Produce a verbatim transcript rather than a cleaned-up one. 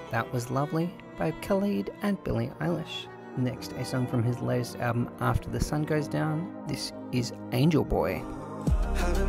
That Was Lovely by Khalid and Billie Eilish. Next, a song from his latest album, After the Sun Goes Down. This is Angel Boy.